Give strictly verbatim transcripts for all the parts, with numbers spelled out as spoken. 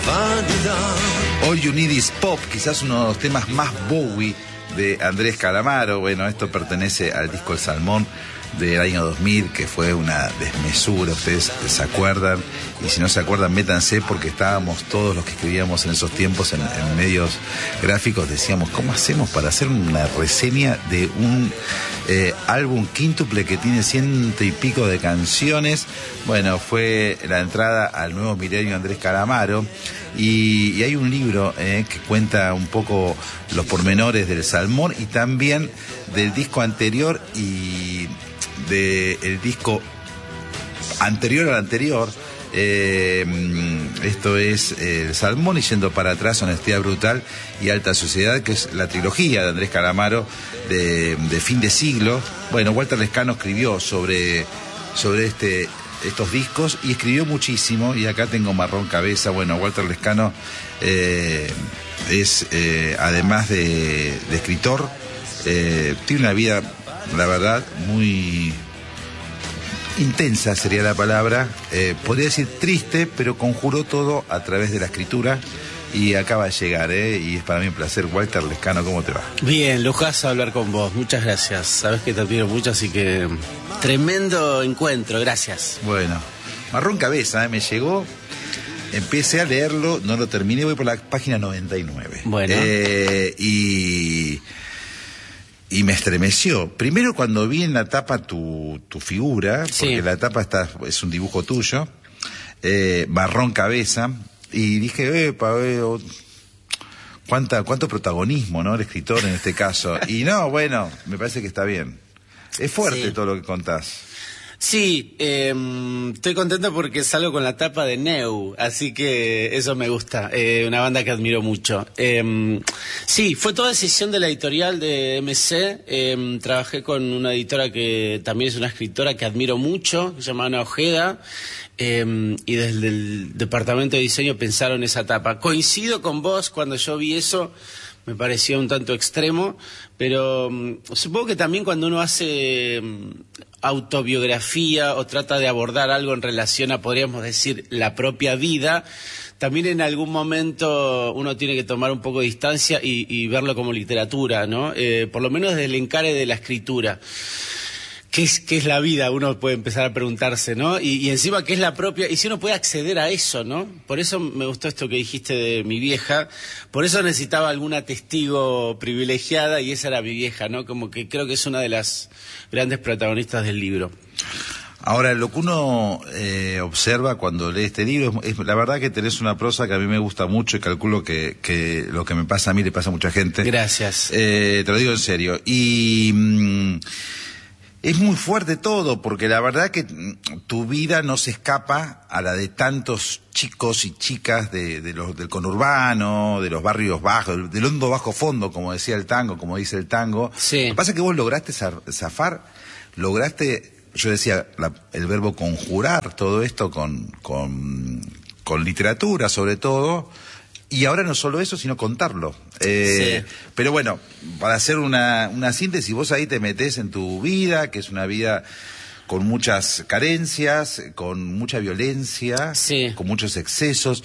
All You Need Is Pop, quizás uno de los temas más Bowie de Andrés Calamaro. Bueno, esto pertenece al disco El Salmón del año dos mil, que fue una desmesura, ustedes se acuerdan, y si no se acuerdan, métanse, porque estábamos todos los que escribíamos en esos tiempos en, en medios gráficos, decíamos, ¿cómo hacemos para hacer una reseña de un eh, álbum quíntuple que tiene ciento y pico de canciones? Bueno, fue la entrada al nuevo milenio Andrés Calamaro, y, y hay un libro eh, que cuenta un poco los pormenores del Salmón y también del disco anterior y del disco anterior al anterior. Eh, esto es eh, El Salmón y Yendo para atrás, Honestidad Brutal y Alta Sociedad, que es la trilogía de Andrés Calamaro de, de fin de siglo. Bueno, Walter Lescano escribió sobre, sobre este, estos discos y escribió muchísimo, y acá tengo Marrón Cabeza. Bueno, Walter Lescano eh, es, eh, además de, de escritor, eh, tiene una vida, la verdad, muy intensa sería la palabra, eh, podría decir triste, pero conjuró todo a través de la escritura y acaba de llegar, ¿eh? Y es para mí un placer. Walter Lescano, ¿cómo te va? Bien, lujazo hablar con vos, muchas gracias, sabes que te admiro mucho, así que tremendo encuentro, gracias. Bueno, Marrón Cabeza, ¿eh? Me llegó, empecé a leerlo, no lo terminé, voy por la página noventa y nueve. Bueno. Eh, y... Y me estremeció. Primero cuando vi en la tapa tu, tu figura, porque sí, la tapa está, es un dibujo tuyo, eh, Marrón Cabeza, y dije, epa, eh, cuánta, cuánto protagonismo, ¿no? El escritor en este caso. Y no, bueno, me parece que está bien. Es fuerte sí, todo lo que contás. Sí, eh, estoy contento porque salgo con la tapa de Neu, así que eso me gusta, eh, una banda que admiro mucho. Eh, sí, fue toda decisión de la editorial de M C, eh, trabajé con una editora que también es una escritora que admiro mucho, que se llama Ana Ojeda, eh, y desde el departamento de diseño pensaron esa tapa. Coincido con vos, cuando yo vi eso me pareció un tanto extremo, pero um, supongo que también cuando uno hace um, autobiografía o trata de abordar algo en relación a, podríamos decir, la propia vida, también en algún momento uno tiene que tomar un poco de distancia y, y verlo como literatura, ¿no? Eh, por lo menos desde el encare de la escritura. ¿Qué es, qué es la vida? Uno puede empezar a preguntarse, ¿no? Y, y encima, ¿qué es la propia? Y si uno puede acceder a eso, ¿no? Por eso me gustó esto que dijiste de mi vieja. Por eso necesitaba alguna testigo privilegiada, y esa era mi vieja, ¿no? Como que creo que es una de las grandes protagonistas del libro. Ahora, lo que uno eh, observa cuando lee este libro es, es la verdad que tenés una prosa que a mí me gusta mucho, y calculo que, que lo que me pasa a mí le pasa a mucha gente. Gracias. Eh, te lo digo en serio. Y... Mmm, es muy fuerte todo, porque la verdad que tu vida no se escapa a la de tantos chicos y chicas de, de los, del conurbano, de los barrios bajos, del, del hondo bajo fondo, como decía el tango, como dice el tango. Sí. Lo que pasa es que vos lograste zafar, lograste, yo decía, la, el verbo conjurar todo esto con, con, con literatura sobre todo. Y ahora no solo eso, sino contarlo. Eh, sí. Pero bueno, para hacer una, una síntesis, vos ahí te metés en tu vida, que es una vida con muchas carencias, con mucha violencia, sí, con muchos excesos.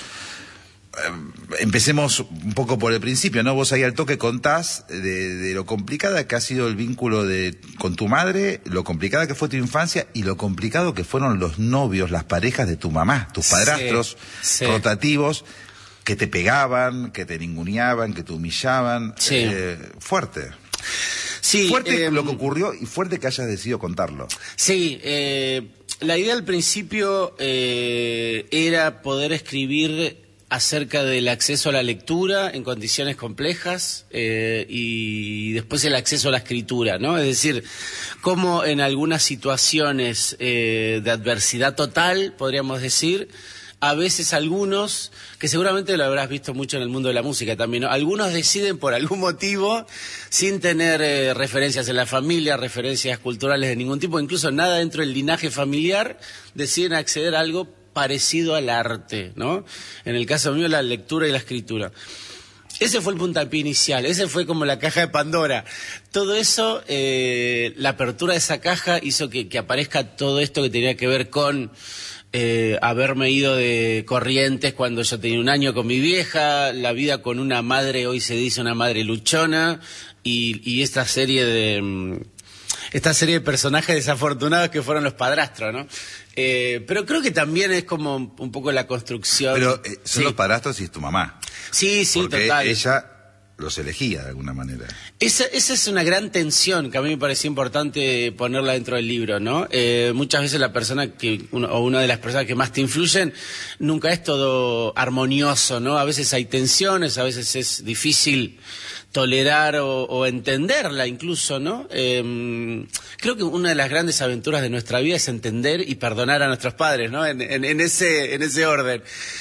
Eh, empecemos un poco por el principio, ¿no? Vos ahí al toque contás de, de lo complicada que ha sido el vínculo de, con tu madre, lo complicada que fue tu infancia y lo complicado que fueron los novios, las parejas de tu mamá, tus padrastros, sí, sí, rotativos, que te pegaban, que te ninguneaban, que te humillaban. Sí. Eh, fuerte. Sí. Fuerte eh, lo que ocurrió y fuerte que hayas decidido contarlo. Sí, eh, la idea al principio eh, era poder escribir acerca del acceso a la lectura en condiciones complejas eh, y después el acceso a la escritura, ¿no? Es decir, cómo en algunas situaciones eh, de adversidad total, podríamos decir, a veces algunos, que seguramente lo habrás visto mucho en el mundo de la música también, ¿no? Algunos deciden por algún motivo, sin tener eh, referencias en la familia, referencias culturales de ningún tipo, incluso nada dentro del linaje familiar, deciden acceder a algo parecido al arte, ¿no? En el caso mío, la lectura y la escritura. Ese fue el puntapié inicial, ese fue como la caja de Pandora. Todo eso, eh, la apertura de esa caja hizo que, que aparezca todo esto que tenía que ver con eh, haberme ido de Corrientes cuando yo tenía un año con mi vieja, la vida con una madre, hoy se dice una madre luchona, y, y esta serie de esta serie de personajes desafortunados que fueron los padrastros, ¿no? Eh, pero creo que también es como un poco la construcción. Pero eh, son sí. los padrastros y es tu mamá. Sí, sí, porque total. Ella los elegía de alguna manera. Esa, esa es una gran tensión que a mí me parecía importante ponerla dentro del libro, ¿no? Eh, muchas veces la persona que, uno, o una de las personas que más te influyen, nunca es todo armonioso, ¿no? A veces hay tensiones, a veces es difícil tolerar o, o entenderla incluso, ¿no? Eh, creo que una de las grandes aventuras de nuestra vida es entender y perdonar a nuestros padres, ¿no? En, en, en ese, en ese orden.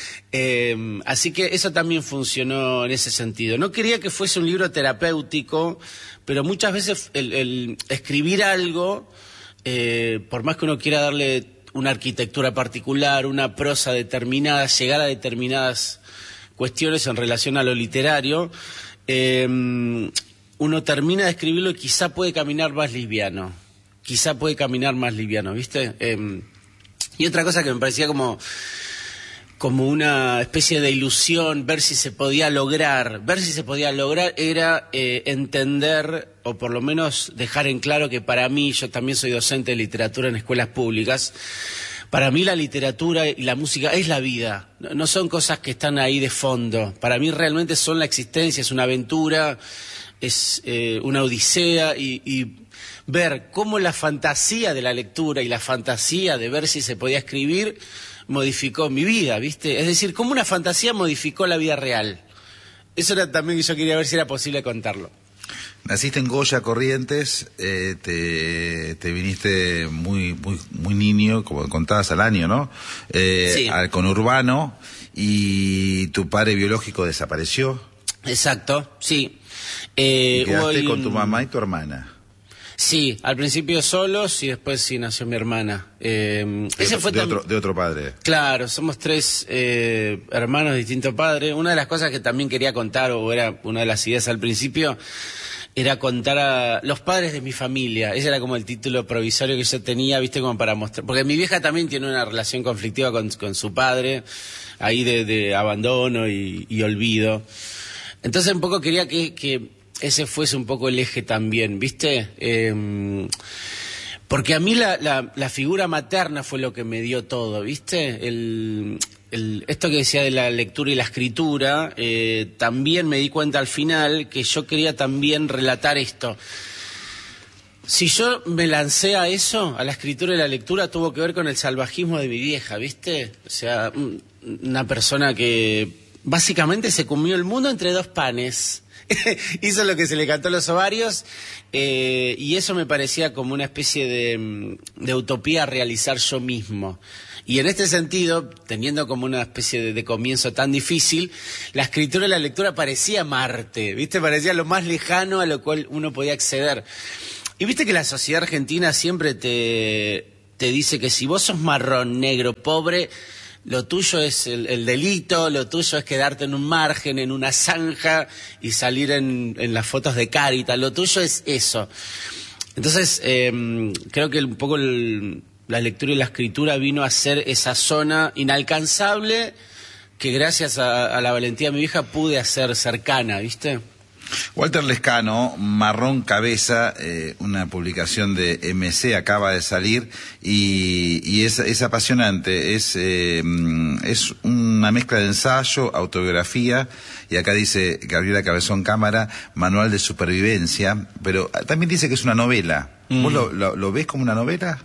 Eh, así que eso también funcionó en ese sentido. No quería que fuese un libro terapéutico, pero muchas veces el, el escribir algo, eh, por más que uno quiera darle una arquitectura particular, una prosa determinada, llegar a determinadas cuestiones en relación a lo literario, eh, uno termina de escribirlo y quizá puede caminar más liviano. Quizá puede caminar más liviano, ¿viste? Eh, y otra cosa que me parecía como... como una especie de ilusión, ver si se podía lograr, ver si se podía lograr era eh, entender, o por lo menos dejar en claro que para mí, yo también soy docente de literatura en escuelas públicas, para mí la literatura y la música es la vida, no son cosas que están ahí de fondo, para mí realmente son la existencia, es una aventura, es eh, una odisea y... y ver cómo la fantasía de la lectura y la fantasía de ver si se podía escribir modificó mi vida, ¿viste? Es decir, cómo una fantasía modificó la vida real. Eso era también que yo quería ver si era posible contarlo. Naciste en Goya, Corrientes, eh, te, te viniste muy, muy, muy niño, como contabas, al año, ¿no? Eh, sí. Al conurbano, y tu padre biológico desapareció. Exacto, sí. Eh, y quedaste hoy... con tu mamá y tu hermana. Sí, al principio solos y después sí nació mi hermana. Eh, de, ese otro, fue de, tam... otro, de otro padre. Claro, somos tres eh, hermanos de distinto padre. Una de las cosas que también quería contar, o era una de las ideas al principio, era contar a los padres de mi familia. Ese era como el título provisorio que yo tenía, viste, como para mostrar. Porque mi vieja también tiene una relación conflictiva con, con su padre, ahí de, de abandono y, y olvido. Entonces un poco quería que... que ese fuese un poco el eje también, ¿viste? Eh, porque a mí la, la, la figura materna fue lo que me dio todo, ¿viste? El, el, esto que decía de la lectura y la escritura, eh, también me di cuenta al final que yo quería también relatar esto. Si yo me lancé a eso, a la escritura y la lectura, tuvo que ver con el salvajismo de mi vieja, ¿viste? O sea, una persona que básicamente se comió el mundo entre dos panes. Hizo lo que se le cantó a los ovarios, eh, y eso me parecía como una especie de, de utopía a realizar yo mismo. Y en este sentido, teniendo como una especie de, de comienzo tan difícil, la escritura y la lectura parecía Marte, ¿viste? Parecía lo más lejano a lo cual uno podía acceder. Y viste que la sociedad argentina siempre te, te dice que si vos sos marrón, negro, pobre... Lo tuyo es el, el delito, lo tuyo es quedarte en un margen, en una zanja y salir en, en las fotos de Cáritas, lo tuyo es eso. Entonces, eh, creo que un poco el, la lectura y la escritura vino a ser esa zona inalcanzable que gracias a, a la valentía de mi hija pude hacer cercana, ¿viste? Walter Lescano, Marrón Cabeza, eh, una publicación de M C, acaba de salir y, y es, es apasionante, es, eh, es una mezcla de ensayo, autobiografía, y acá dice Gabriela Cabezón Cámara, manual de supervivencia, pero también dice que es una novela. Mm. ¿Vos lo, lo, lo ves como una novela?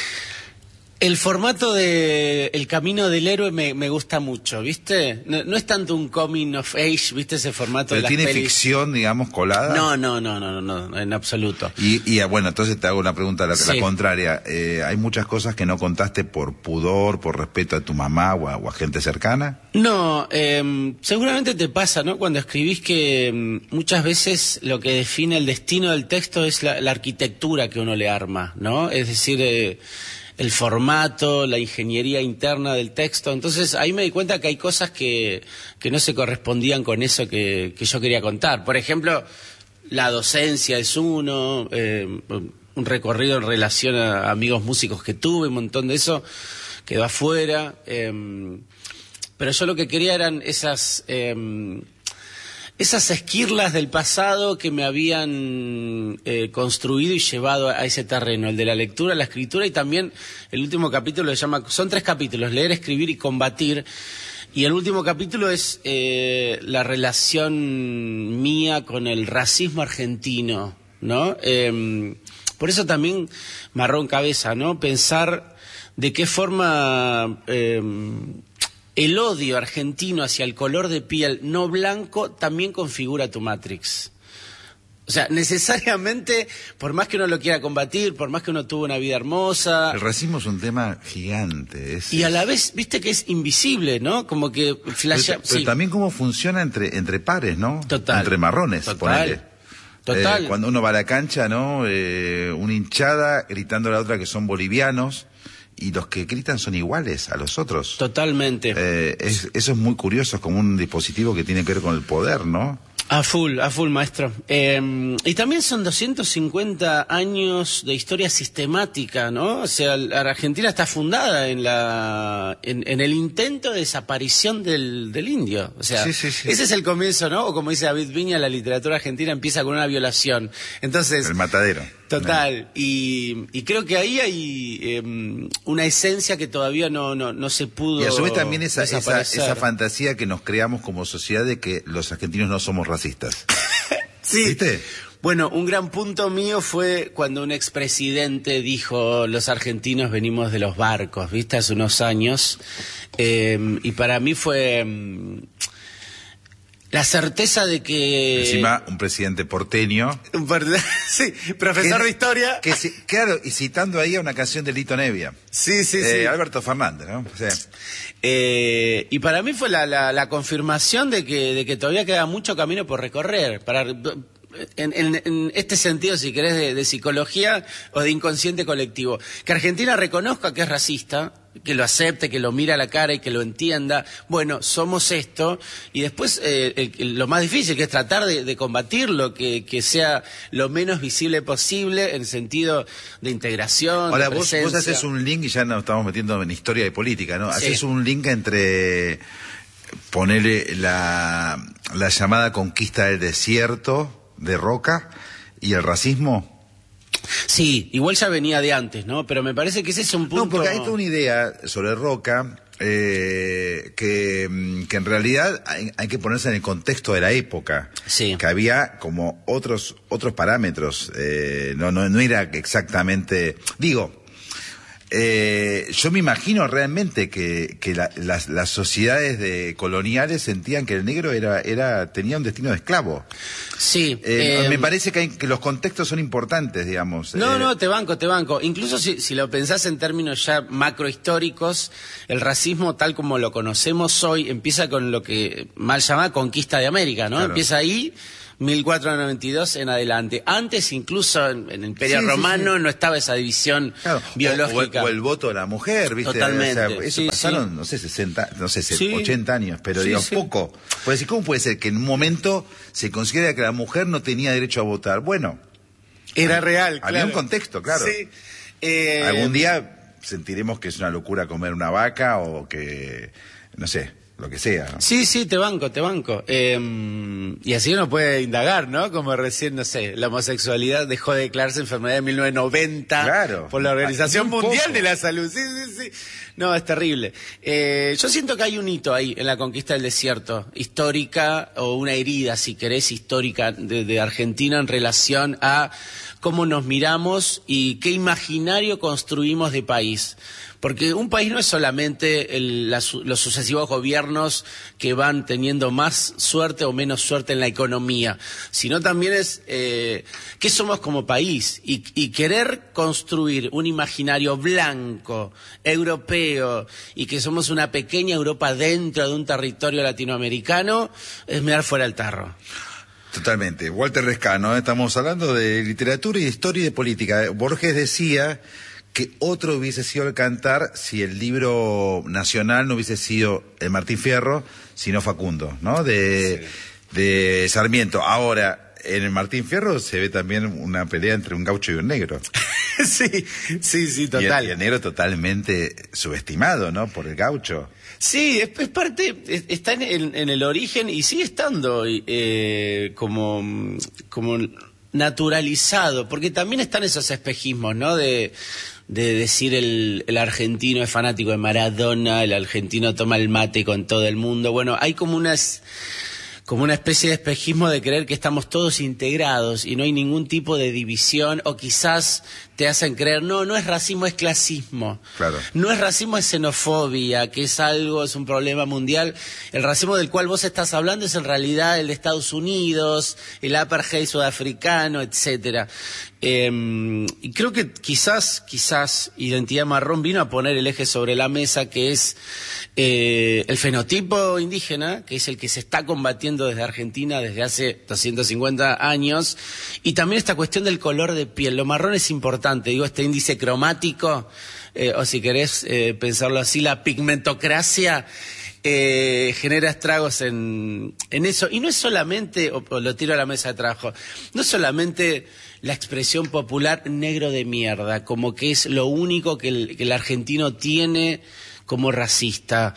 El formato de El Camino del Héroe me, me gusta mucho, ¿viste? No, no es tanto un coming of age, ¿viste? Ese formato de las ¿Pero tiene pelis. ficción, digamos, colada? No, no, no, no, no, no, en absoluto. Y, y bueno, entonces te hago una pregunta, la, sí. la contraria. Eh, ¿Hay muchas cosas que no contaste por pudor, por respeto a tu mamá o a, o a gente cercana? No, eh, seguramente te pasa, ¿no? Cuando escribís que eh, muchas veces lo que define el destino del texto es la, la arquitectura que uno le arma, ¿no? Es decir... Eh, el formato, la ingeniería interna del texto. Entonces ahí me di cuenta que hay cosas que, que no se correspondían con eso que, que yo quería contar. Por ejemplo, la docencia es uno, eh, un recorrido en relación a amigos músicos que tuve, un montón de eso, quedó afuera. Eh, pero yo lo que quería eran esas... Eh, esas esquirlas del pasado que me habían eh, construido y llevado a ese terreno, el de la lectura, la escritura, y también el último capítulo se llama, son tres capítulos, leer, escribir y combatir, y el último capítulo es eh, la relación mía con el racismo argentino, ¿no? Eh, por eso también me agarró en cabeza, ¿no? Pensar de qué forma... Eh, el odio argentino hacia el color de piel no blanco también configura tu Matrix. O sea, necesariamente, por más que uno lo quiera combatir, por más que uno tuvo una vida hermosa... El racismo es un tema gigante. Es, y a la vez, viste que es invisible, ¿no? Como que flashea... Pero, pero sí. también cómo funciona entre, entre pares, ¿no? Total. Entre marrones, Total. ponele. Total. Eh, cuando uno va a la cancha, ¿no? Eh, una hinchada gritando a la otra que son bolivianos... Y los que gritan son iguales a los otros. Totalmente. Eh, es, eso es muy curioso, es como un dispositivo que tiene que ver con el poder, ¿no? A full, a full, maestro. Eh, y también son doscientos cincuenta años de historia sistemática, ¿no? O sea, la Argentina está fundada en la en, en el intento de desaparición del, del indio. O sea, sí, sí, sí. Ese es el comienzo, ¿no? O como dice David Viña, la literatura argentina empieza con una violación. Entonces... El matadero. Total, y, y creo que ahí hay eh, una esencia que todavía no, no, no se pudo. Y a su vez también esa, esa, esa fantasía que nos creamos como sociedad de que los argentinos no somos racistas. Sí. ¿Viste? Bueno, un gran punto mío fue cuando un expresidente dijo los argentinos venimos de los barcos, ¿viste? Hace unos años. Eh, y para mí fue... Eh, la certeza de que... Encima, un presidente porteño. Sí, profesor que, de historia. Que, claro, y citando ahí a una canción de Lito Nevia. Sí, sí, eh, sí. Alberto Fernández, ¿no? Sí. Eh, y para mí fue la, la, la confirmación de que, de que todavía queda mucho camino por recorrer. Para, en, en, en este sentido, si querés, de, de psicología o de inconsciente colectivo. Que Argentina reconozca que es racista, que lo acepte, que lo mire a la cara y que lo entienda. Bueno, somos esto. Y después eh, el, el, lo más difícil, que es tratar de, de combatirlo, que, que sea lo menos visible posible en sentido de integración. Ahora, de vos, vos haces un link, y ya nos estamos metiendo en historia y política, ¿no? Sí. Haces un link entre ponerle la, la llamada conquista del desierto de Roca y el racismo. Sí, igual ya venía de antes, ¿no? Pero me parece que ese es un punto... No, porque hay toda una idea sobre Roca eh, que, que en realidad hay, hay que ponerse en el contexto de la época. Sí. Que había como otros otros parámetros. Eh, no, no, no era exactamente... Digo... Eh, yo me imagino realmente que, que la, las, las sociedades de coloniales sentían que el negro era, era tenía un destino de esclavo. Sí. Eh, eh, me parece que, hay, que los contextos son importantes, digamos. No, eh, no, te banco, te banco. Incluso si, si lo pensás en términos ya macrohistóricos, el racismo tal como lo conocemos hoy empieza con lo que mal llamada conquista de América, ¿no? Claro. Empieza ahí... mil cuatrocientos noventa y dos en adelante. Antes, incluso en, en el Imperio sí, Romano, sí, sí. no estaba esa división claro, biológica. O, o, el, o el voto de la mujer, ¿viste? Totalmente. O sea, eso sí, pasaron, sí. no sé, sesenta, no sé, Sí. ochenta años, pero Sí, digo, sí. poco. Pues decir, ¿cómo puede ser que en un momento se considera que la mujer no tenía derecho a votar? Bueno, Era hay, real, había claro. un contexto, claro. Sí. Eh, Algún día sentiremos que es una locura comer una vaca o que, no sé, lo que sea, ¿no? Sí, sí, te banco, te banco. Eh, y así uno puede indagar, ¿no? Como recién, no sé, la homosexualidad dejó de declararse enfermedad en mil novecientos noventa Claro. por la Organización Muy Mundial poco. de la Salud. Sí, sí, sí. No, es terrible. Eh, yo siento que hay un hito ahí en la conquista del desierto, histórica, o una herida, si querés, histórica de, de Argentina en relación a cómo nos miramos y qué imaginario construimos de país. Porque un país no es solamente el, la, los sucesivos gobiernos que van teniendo más suerte o menos suerte en la economía, sino también es eh, qué somos como país y, y querer construir un imaginario blanco, europeo, y que somos una pequeña Europa dentro de un territorio latinoamericano, es mirar fuera el tarro. Totalmente. Walter Rescano, ¿eh? Estamos hablando de literatura y de historia y de política. Borges decía que otro hubiese sido el Cantar si el libro nacional no hubiese sido el Martín Fierro, sino Facundo, ¿no? De, sí. de Sarmiento. Ahora, en el Martín Fierro se ve también una pelea entre un gaucho y un negro. Sí, sí, sí, total. Y el, y el negro totalmente subestimado, ¿no? Por el gaucho. Sí, es, es parte, es, está en el, en el origen y sigue estando eh, como, como naturalizado, porque también están esos espejismos, ¿no? De, de decir el, el argentino es fanático de Maradona, el argentino toma el mate con todo el mundo. Bueno, hay como unas... como una especie de espejismo de creer que estamos todos integrados y no hay ningún tipo de división, o quizás te hacen creer, no, no es racismo, es clasismo. Claro. No es racismo, es xenofobia, que es algo, es un problema mundial. El racismo del cual vos estás hablando es en realidad el de Estados Unidos, el apartheid sudafricano, etcétera. Eh, y creo que quizás, quizás Identidad Marrón vino a poner el eje sobre la mesa, que es eh, el fenotipo indígena, que es el que se está combatiendo desde Argentina desde hace doscientos cincuenta años, y también esta cuestión del color de piel. Lo marrón es importante, digo, este índice cromático, eh, o si querés eh, pensarlo así, la pigmentocracia eh, genera estragos en, en eso. Y no es solamente, o, o lo tiro a la mesa de trabajo, no es solamente la expresión popular negro de mierda, como que es lo único que el, que el argentino tiene como racista.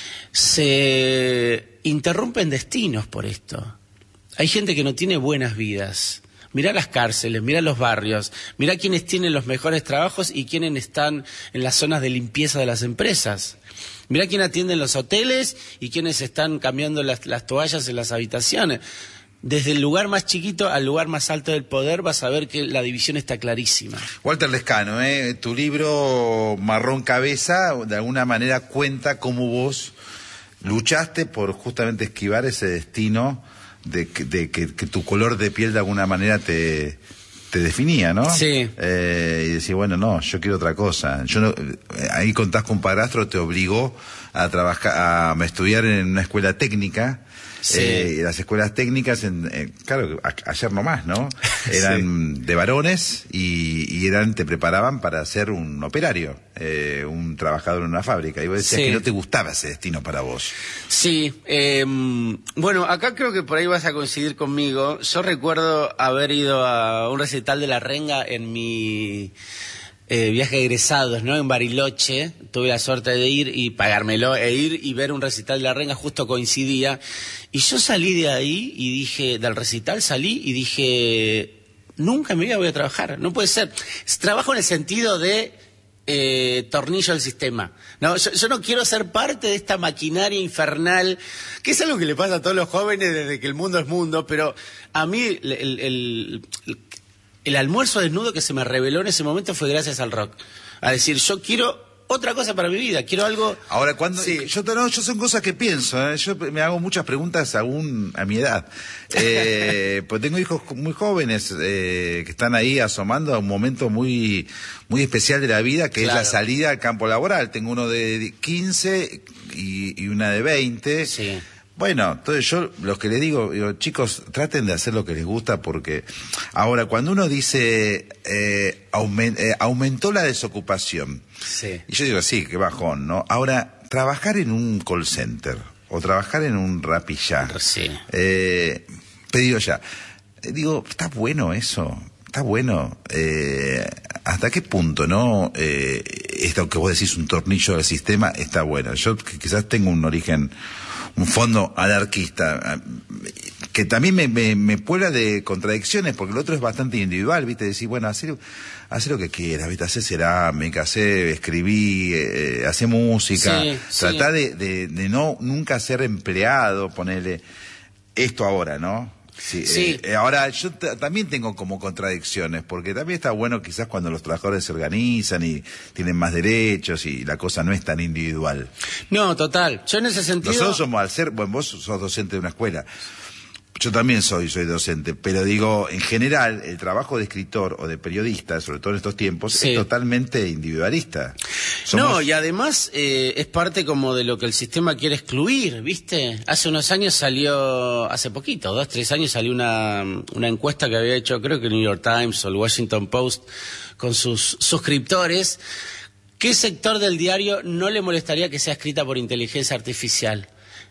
Se interrumpen destinos por esto. Hay gente que no tiene buenas vidas. Mirá las cárceles, mirá los barrios, mirá quiénes tienen los mejores trabajos y quiénes están en las zonas de limpieza de las empresas. Mirá quién atiende en los hoteles y quiénes están cambiando las, las toallas en las habitaciones. Desde el lugar más chiquito al lugar más alto del poder vas a ver que la división está clarísima. Walter Lescano, ¿eh? Tu libro Marrón Cabeza de alguna manera cuenta cómo vos luchaste por justamente esquivar ese destino de, que, de que, que tu color de piel de alguna manera te, te definía, ¿no? Sí. Eh, y decir, bueno, no, yo quiero otra cosa. Yo no, ahí contás con un padrastro, te obligó a trabajar, a, a estudiar en una escuela técnica. Sí. Eh, las escuelas técnicas, en, eh, claro, a, ayer nomás, ¿no? Eran sí. de varones y, y eran, te preparaban para ser un operario, eh, un trabajador en una fábrica. Y vos decías sí. que no te gustaba ese destino para vos. Sí, eh, bueno, acá creo que por ahí vas a coincidir conmigo. Yo recuerdo haber ido a un recital de La Renga en mi... Eh, viaje de egresados, ¿no? En Bariloche, tuve la suerte de ir y pagármelo, e ir y ver un recital de La Renga, justo coincidía. Y yo salí de ahí y dije, del recital salí y dije, nunca en mi vida voy a trabajar, no puede ser. Trabajo en el sentido de eh, tornillo del sistema. No, yo, yo no quiero ser parte de esta maquinaria infernal, que es algo que le pasa a todos los jóvenes desde que el mundo es mundo, pero a mí el... el, el, el El almuerzo desnudo que se me reveló en ese momento fue gracias al rock. A decir, yo quiero otra cosa para mi vida, quiero algo... Ahora, cuando sí. yo, no, yo son cosas que pienso, ¿eh? Yo me hago muchas preguntas aún a mi edad. Eh, pues tengo hijos muy jóvenes eh, que están ahí asomando a un momento muy, muy especial de la vida, que claro. es la salida al campo laboral. Tengo uno de quince y, y una de veinte. Sí. Bueno, entonces yo lo que les digo, digo, chicos, traten de hacer lo que les gusta, porque ahora cuando uno dice eh, aument, eh, aumentó la desocupación, sí. y yo digo, sí, qué bajón, ¿no? Ahora, trabajar en un call center o trabajar en un Rappi Ya, sí. eh, pedido ya, eh, digo, está bueno eso, está bueno, eh, ¿hasta qué punto, no? Eh, esto que vos decís, un tornillo del sistema, está bueno. Yo que quizás tengo un origen... un fondo anarquista, que también me, me, me puebla de contradicciones, porque el otro es bastante individual, ¿viste? Decir, bueno, hacer, hacer lo que quieras, ¿viste? Hacer cerámica, hacer, escribí, eh, hacer música, sí, tratar sí. de, de, de no nunca ser empleado, ponerle esto ahora, ¿no? Sí, sí. Eh, ahora yo t- también tengo como contradicciones, porque también está bueno quizás cuando los trabajadores se organizan y tienen más derechos y la cosa no es tan individual. No, total. Yo en ese sentido... Nosotros somos, al ser, bueno, vos sos docente de una escuela, yo también soy, soy docente, pero digo, en general, el trabajo de escritor o de periodista, sobre todo en estos tiempos, sí. es totalmente individualista. Somos... No, y además eh, es parte como de lo que el sistema quiere excluir, ¿viste? Hace unos años salió, hace poquito, dos, tres años salió una, una encuesta que había hecho, creo que el New York Times o el Washington Post, con sus suscriptores. ¿Qué sector del diario no le molestaría que sea escrita por inteligencia artificial?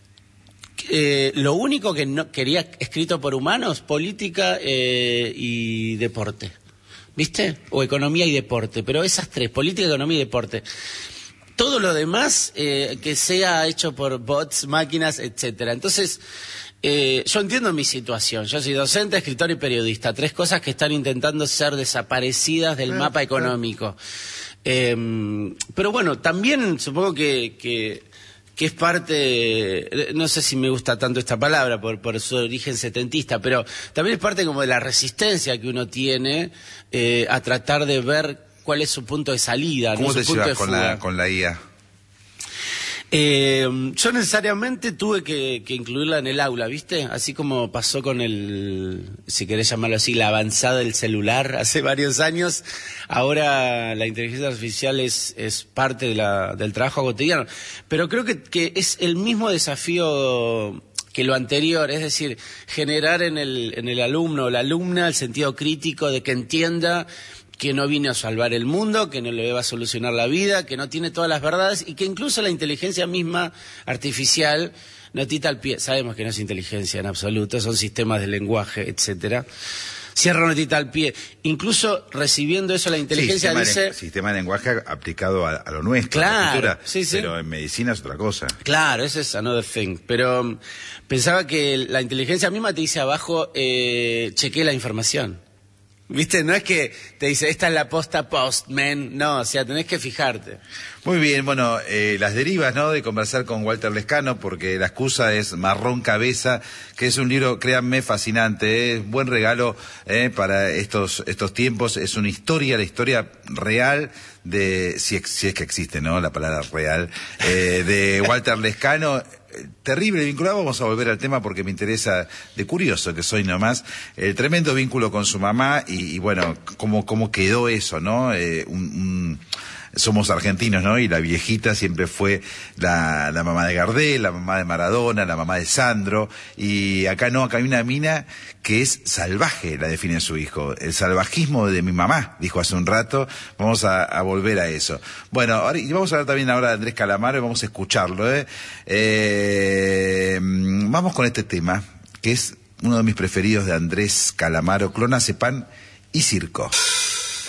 Eh, lo único que no quería escrito por humanos, política eh, y deporte. ¿viste? O economía y deporte, pero esas tres, política, economía y deporte. Todo lo demás eh, que sea hecho por bots, máquinas, etcétera. Entonces, eh, yo entiendo mi situación. Yo soy docente, escritor y periodista. Tres cosas que están intentando ser desaparecidas del claro, mapa económico. Claro. Eh, pero bueno, también supongo que, que, que es parte, no sé si me gusta tanto esta palabra por, por su origen setentista, pero también es parte como de la resistencia que uno tiene eh, a tratar de ver cuál es su punto de salida. ¿Cómo ¿no? te Su punto llevas de con la, con la I A? Eh, yo necesariamente tuve que, que incluirla en el aula, ¿viste? Así como pasó con el, si querés llamarlo así, la avanzada del celular hace varios años. Ahora la inteligencia artificial es, es parte de la, del trabajo cotidiano. Pero creo que, que es el mismo desafío que lo anterior, es decir, generar en el, en el alumno o la alumna el sentido crítico de que entienda que no viene a salvar el mundo, que no le va a solucionar la vida, que no tiene todas las verdades y que incluso la inteligencia misma artificial no tita al pie. Sabemos que no es inteligencia en absoluto, son sistemas de lenguaje, etcétera. Cierra notita al pie. Incluso recibiendo eso la inteligencia sí, sistema dice... De, sistema de lenguaje aplicado a, a lo nuestro, claro, a la cultura, sí, sí. Pero en medicina es otra cosa. Claro, eso es another thing. Pero um, pensaba que la inteligencia misma te dice abajo, eh, chequee la información. ¿Viste? No es que te dice, esta es la posta postman. No, o sea, tenés que fijarte. Muy bien, bueno, eh, las derivas, ¿no?, de conversar con Walter Lescano, porque la excusa es Marrón Cabeza, que es un libro, créanme, fascinante, es ¿eh? buen regalo ¿eh? para estos estos tiempos. Es una historia, la historia real de, si, ex, si es que existe, ¿no?, la palabra real, eh, de Walter Lescano. Terrible vinculado, vamos a volver al tema porque me interesa, de curioso que soy nomás, el tremendo vínculo con su mamá y, y bueno, cómo, cómo quedó eso, ¿no? Eh, un, un, somos argentinos, ¿no? Y la viejita siempre fue la, la mamá de Gardel, la mamá de Maradona, la mamá de Sandro, y acá no, acá hay una mina que es salvaje, la define su hijo, el salvajismo de mi mamá, dijo hace un rato. Vamos a, a volver a eso. Bueno, ahora, y vamos a hablar también ahora de Andrés Calamaro y vamos a escucharlo, ¿eh? Eh, vamos con este tema, que es uno de mis preferidos de Andrés Calamaro, Clonazepam y circo.